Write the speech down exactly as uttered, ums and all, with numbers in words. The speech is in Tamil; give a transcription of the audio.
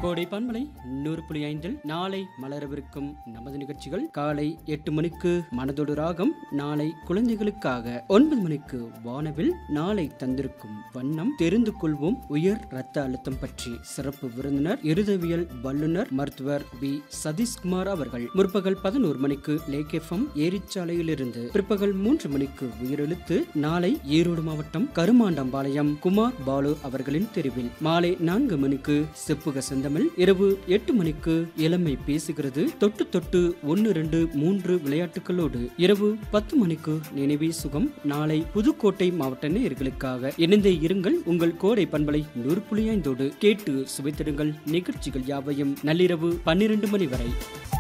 கோடை பண்பலை நூறு புள்ளி ஐந்தில் நாளை மலரவிருக்கும் நமது நிகழ்ச்சிகள் காலை எட்டு மணிக்கு மனதொடு ராகம், நாளை குழந்தைகளுக்காக ஒன்பது மணிக்கு வானவில், நாளை தந்திருக்கும் வண்ணம் தெரிந்து கொள்வோம் உயர் ரத்த அழுத்தம் பற்றி சிறப்பு விருந்தினர் இருதவியல் வல்லுநர் மருத்துவர் வி சதீஷ்குமார் அவர்கள். முற்பகல் பதினோரு மணிக்கு லேக் எஃப்எம் ஏரிச்சாலையிலிருந்து, பிற்பகல் மூன்று மணிக்கு உயிரெழுத்து, நாளை ஈரோடு மாவட்டம் கருமாண்டம்பாளையம் குமார் பாலு அவர்களின் தெரிவில். மாலை நான்கு மணிக்கு செப்புக செந்தமிழ், இரவு எட்டு மணிக்கு இளமை பேசுகிறது, தொட்டு தொட்டு ஒன்னு ரெண்டு மூன்று விளையாட்டுகளோடு. இரவு பத்து மணிக்கு நினைவே சுகம். நாளை புதுக்கோட்டை மாவட்ட நேயர்களுக்காக இணைந்தே இருங்கள் உங்கள் கோடை பண்பலை நூறு புள்ளி ஐந்தோடு. கேட்டு சுவைத்திடுங்கள் நிகழ்ச்சிகள் யாவையும் நள்ளிரவு பன்னிரண்டு மணி வரை.